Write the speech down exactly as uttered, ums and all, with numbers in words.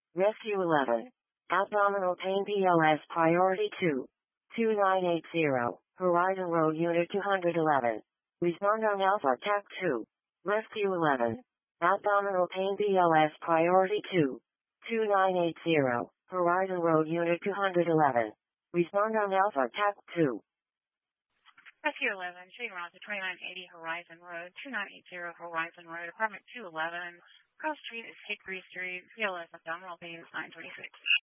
Rescue eleven. Abdominal pain B L S priority two. two nine eight zero. Horizon Road Unit two eleven. Respond on Alpha T A C two. Rescue eleven. Abdominal pain B L S priority two. two nine eight zero. Horizon Road Unit two eleven. Respond on Alpha T A C two. Rescue eleven, Shane Roger, twenty-nine eighty Horizon Road, two nine eight zero Horizon Road, apartment two eleven. Cross Street is Hickory Street, P L S abdominal pain is nine twenty-six.